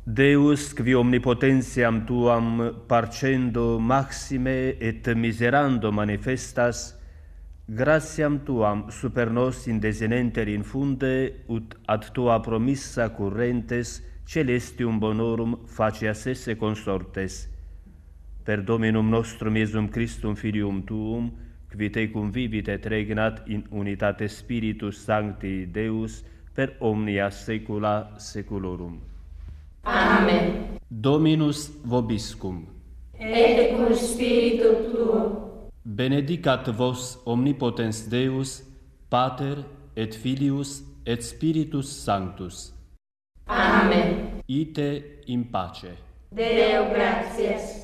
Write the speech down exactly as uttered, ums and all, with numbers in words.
Deus, qui omnipotentiam tuam parcendo maxime et miserando manifestas, gratiam tuam super nos indesinenter infunde, ut ad tua promissa currentes celestium bonorum facias esse consortes. Per Dominum nostrum Iesum Christum Filium tuum, qui te convivit et regnat in unitate Spiritus Sancti Deus, per omnia saecula saeculorum. Amen. Dominus vobiscum. Et cum spiritu tuo. Benedicat vos omnipotens Deus, Pater et Filius et Spiritus Sanctus. Amen. Ite in pace. Deo gratias.